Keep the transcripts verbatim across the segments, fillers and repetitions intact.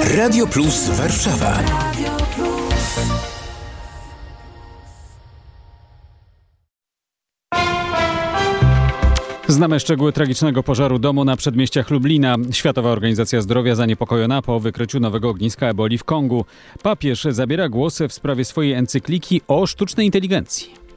Radio Plus Warszawa. Znamy szczegóły tragicznego pożaru domu na przedmieściach Lublina. Światowa Organizacja Zdrowia zaniepokojona po wykryciu nowego ogniska eboli w Kongu. Papież zabiera głos w sprawie swojej encykliki o sztucznej inteligencji.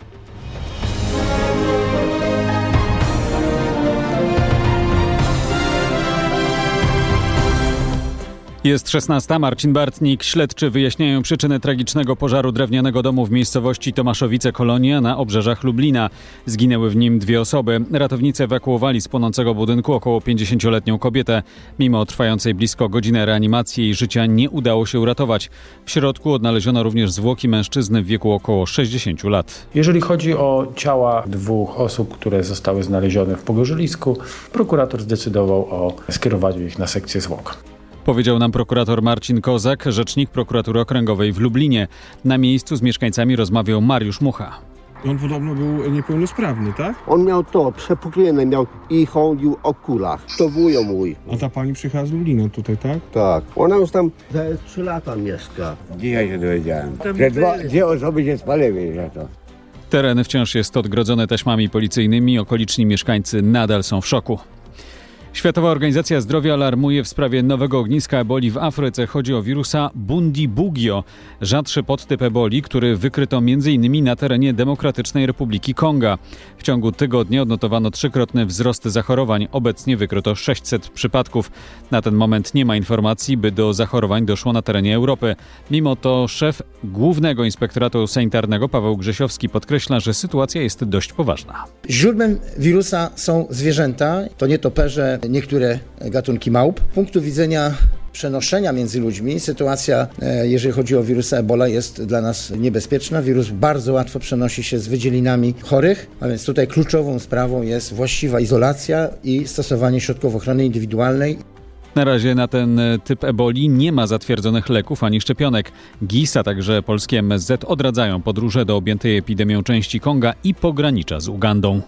Jest szesnasta. Marcin Bartnik. Śledczy wyjaśniają przyczyny tragicznego pożaru drewnianego domu w miejscowości Tomaszowice-Kolonia na obrzeżach Lublina. Zginęły w nim dwie osoby. Ratownicy ewakuowali z płonącego budynku około pięćdziesięcioletnią kobietę. Mimo trwającej blisko godzinę reanimacji jej życia nie udało się uratować. W środku odnaleziono również zwłoki mężczyzny w wieku około sześćdziesięciu lat. Jeżeli chodzi o ciała dwóch osób, które zostały znalezione w pogorzelisku, prokurator zdecydował o skierowaniu ich na sekcję zwłok. Powiedział nam prokurator Marcin Kozak, rzecznik prokuratury okręgowej w Lublinie. Na miejscu z mieszkańcami rozmawiał Mariusz Mucha. On podobno był niepełnosprawny, tak? On miał to przepuklone, miał i chodził o kulach. To wujo mój. A ta pani przyjechała z Lublina tutaj, tak? Tak. Ona już tam za trzy lata mieszka. Dzisiaj się dowiedziałem, że dwa, dwie osoby się spaliły za to. Teren wciąż jest odgrodzony taśmami policyjnymi. Okoliczni mieszkańcy nadal są w szoku. Światowa Organizacja Zdrowia alarmuje w sprawie nowego ogniska eboli w Afryce. Chodzi o wirusa Bundibugyo, rzadszy podtyp eboli, który wykryto między innymi na terenie Demokratycznej Republiki Konga. W ciągu tygodnia odnotowano trzykrotny wzrost zachorowań. Obecnie wykryto sześćset przypadków. Na ten moment nie ma informacji, by do zachorowań doszło na terenie Europy. Mimo to szef Głównego Inspektoratu Sanitarnego Paweł Grzesiowski podkreśla, że sytuacja jest dość poważna. Źródłem wirusa są zwierzęta, to nietoperze, niektóre gatunki małp. Z punktu widzenia przenoszenia między ludźmi sytuacja, jeżeli chodzi o wirusa Ebola, jest dla nas niebezpieczna. Wirus bardzo łatwo przenosi się z wydzielinami chorych, a więc tutaj kluczową sprawą jest właściwa izolacja i stosowanie środków ochrony indywidualnej. Na razie na ten typ eboli nie ma zatwierdzonych leków ani szczepionek. G I S, a także polskie M S Z odradzają podróże do objętej epidemią części Konga i pogranicza z Ugandą.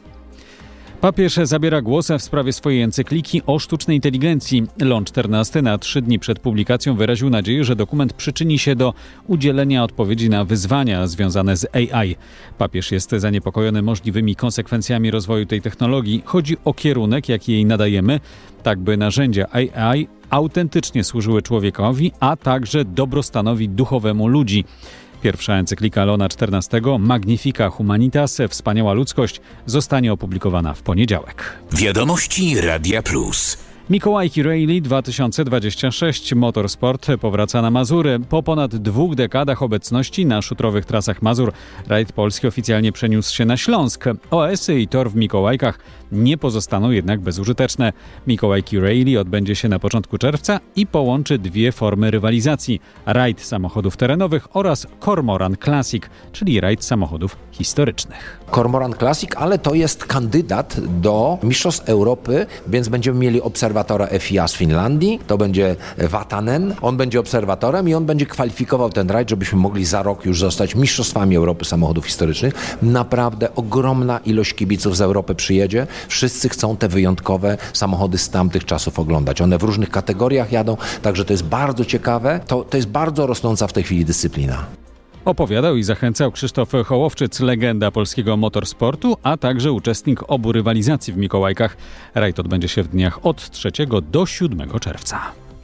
Papież zabiera głos w sprawie swojej encykliki o sztucznej inteligencji. Leon czternasty na trzy dni przed publikacją wyraził nadzieję, że dokument przyczyni się do udzielenia odpowiedzi na wyzwania związane z A I. Papież jest zaniepokojony możliwymi konsekwencjami rozwoju tej technologii. Chodzi o kierunek, jaki jej nadajemy, tak by narzędzia A I autentycznie służyły człowiekowi, a także dobrostanowi duchowemu ludzi. Pierwsza encyklika Leona czternastego, Magnifica Humanitas, Wspaniała Ludzkość, zostanie opublikowana w poniedziałek. Wiadomości Radia Plus. Mikołajki Rally dwa tysiące dwadzieścia sześć. Motorsport powraca na Mazury. Po ponad dwóch dekadach obecności na szutrowych trasach Mazur, rajd polski oficjalnie przeniósł się na Śląsk. O S-y i tor w Mikołajkach nie pozostaną jednak bezużyteczne. Mikołajki Rally odbędzie się na początku czerwca i połączy dwie formy rywalizacji. Rajd samochodów terenowych oraz Cormoran Classic, czyli rajd samochodów historycznych. Cormoran Classic, ale to jest kandydat do Mistrzostw Europy, więc będziemy mieli obserwatora F I A z Finlandii, to będzie Vatanen, on będzie obserwatorem i on będzie kwalifikował ten rajd, żebyśmy mogli za rok już zostać Mistrzostwami Europy samochodów historycznych. Naprawdę ogromna ilość kibiców z Europy przyjedzie, wszyscy chcą te wyjątkowe samochody z tamtych czasów oglądać. One w różnych kategoriach jadą, także to jest bardzo ciekawe, to, to jest bardzo rosnąca w tej chwili dyscyplina. Opowiadał i zachęcał Krzysztof Hołowczyc, legenda polskiego motorsportu, a także uczestnik obu rywalizacji w Mikołajkach. Rajd odbędzie się w dniach od trzeciego do siódmego czerwca.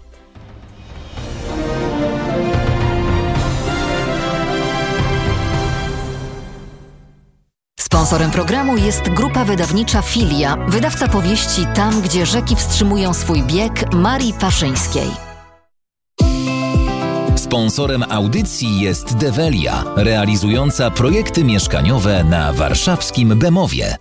Sponsorem programu jest grupa wydawnicza Filia, wydawca powieści Tam, gdzie rzeki wstrzymują swój bieg Marii Paszyńskiej. Sponsorem audycji jest Develia, realizująca projekty mieszkaniowe na warszawskim Bemowie.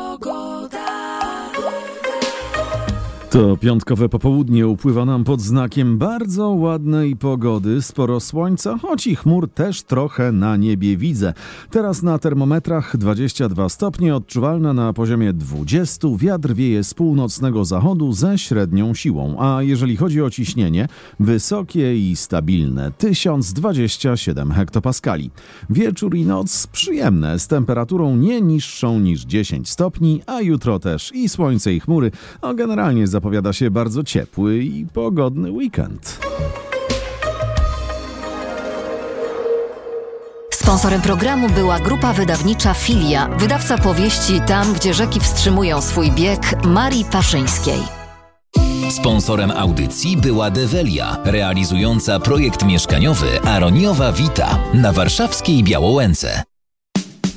To piątkowe popołudnie upływa nam pod znakiem bardzo ładnej pogody. Sporo słońca, choć i chmur też trochę na niebie widzę. Teraz na termometrach dwadzieścia dwa stopnie, odczuwalna na poziomie dwadzieścia. Wiatr wieje z północnego zachodu ze średnią siłą. A jeżeli chodzi o ciśnienie, wysokie i stabilne, tysiąc dwadzieścia siedem hektopaskali. Wieczór i noc przyjemne, z temperaturą nie niższą niż dziesięć stopni, a jutro też i słońce i chmury, a generalnie zapowiada się bardzo ciepły i pogodny weekend. Sponsorem programu była grupa wydawnicza Filia, wydawca powieści Tam, gdzie rzeki wstrzymują swój bieg Marii Paszyńskiej. Sponsorem audycji była Develia, realizująca projekt mieszkaniowy Aroniowa Vita na warszawskiej Białołęce.